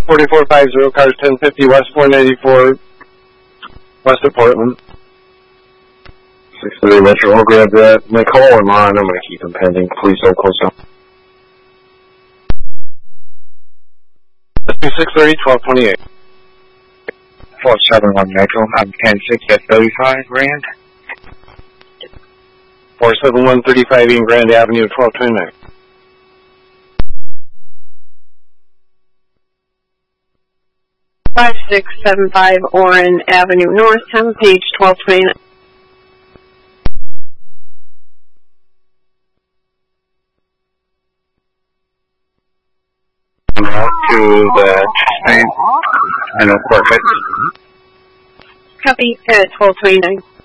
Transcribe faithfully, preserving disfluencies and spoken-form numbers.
forty-four fifty, cars ten fifty West four ninety-four, west of Portland. six thirty Metro, I'll grab that. My call I'm on, I'm going to keep them pending. Please don't close up. six thirty, twelve twenty-eight. four seven one Metro, I'm ten six at thirty-five Grand. four seven one, thirty-five East Grand Avenue, twelve twenty-nine. five six seven five Oren Avenue North, ten page twelve twenty-nine. Out to the same, I know, perfect. Copy at twelve twenty-nine.